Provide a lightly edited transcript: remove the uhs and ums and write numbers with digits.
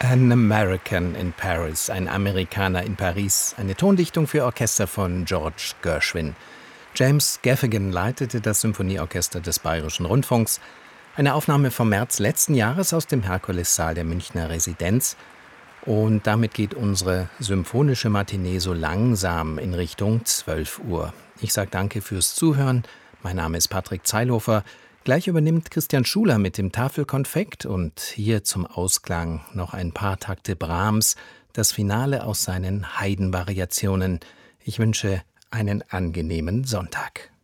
An American in Paris, ein Amerikaner in Paris, eine Tondichtung für Orchester von George Gershwin. James Gaffigan leitete das Symphonieorchester des Bayerischen Rundfunks. Eine Aufnahme vom März letzten Jahres aus dem Herkulessaal der Münchner Residenz. Und damit geht unsere symphonische Matinee so langsam in Richtung 12 Uhr. Ich sage danke fürs Zuhören. Mein Name ist Patrick Zeilhofer. Gleich übernimmt Christian Schuler mit dem Tafelkonfekt und hier zum Ausklang noch ein paar Takte Brahms, das Finale aus seinen Haydn-Variationen. Ich wünsche einen angenehmen Sonntag.